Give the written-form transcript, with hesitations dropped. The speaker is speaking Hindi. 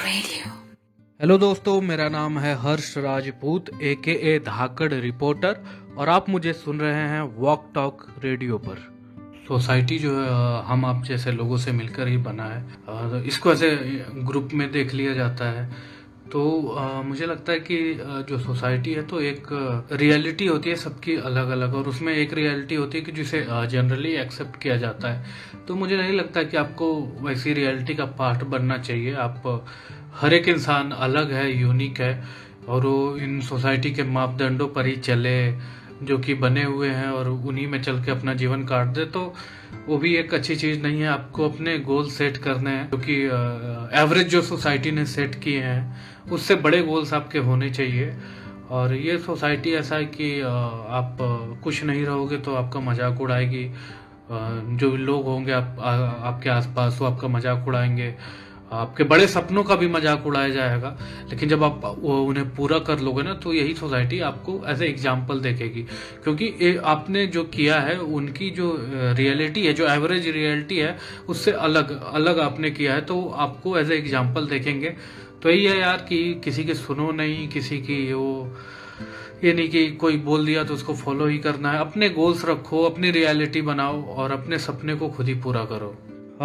Radio. हेलो दोस्तों, मेरा नाम है हर्ष राजपूत ए धाकड़ रिपोर्टर और आप मुझे सुन रहे हैं वॉक टॉक रेडियो पर। सोसाइटी जो है हम आप जैसे लोगों से मिलकर ही बना है और इसको ऐसे ग्रुप में देख लिया जाता है। तो मुझे लगता है कि जो सोसाइटी है तो एक रियलिटी होती है सबकी अलग अलग, और उसमें एक रियलिटी होती है कि जिसे जनरली एक्सेप्ट किया जाता है। तो मुझे नहीं लगता कि आपको वैसी रियलिटी का पार्ट बनना चाहिए। आप हर एक इंसान अलग है, यूनिक है, और वो इन सोसाइटी के मापदंडों पर ही चले जो कि बने हुए हैं और उन्हीं में चल के अपना जीवन काट दे, तो वो भी एक अच्छी चीज नहीं है। आपको अपने गोल सेट करने हैं, क्योंकि एवरेज जो सोसाइटी ने सेट किए हैं उससे बड़े गोल्स आपके होने चाहिए। और ये सोसाइटी ऐसा है कि आप कुछ नहीं रहोगे तो आपका मजाक उड़ाएगी। जो लोग होंगे आपके आसपास वो आपका मजाक उड़ाएंगे, आपके बड़े सपनों का भी मजाक उड़ाया जाएगा। लेकिन जब आप वो उन्हें पूरा कर लोगे ना, तो यही सोसाइटी आपको एज ए एग्जाम्पल देखेगी, क्योंकि आपने जो किया है उनकी जो रियलिटी है, जो एवरेज रियलिटी है, उससे अलग अलग आपने किया है, तो आपको एज ए एग्जाम्पल देखेंगे। तो यही है यार कि किसी की सुनो नहीं, किसी की ये नहीं कि कोई बोल दिया तो उसको फॉलो ही करना है। अपने गोल्स रखो, अपनी रियलिटी बनाओ और अपने सपने को खुद ही पूरा करो।